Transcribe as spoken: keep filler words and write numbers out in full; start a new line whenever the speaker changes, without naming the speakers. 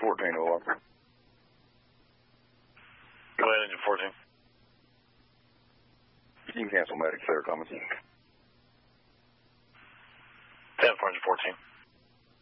fourteen, O R.
Go ahead, engine fourteen.
You can cancel medic, sir, Thomas.
ten for engine fourteen.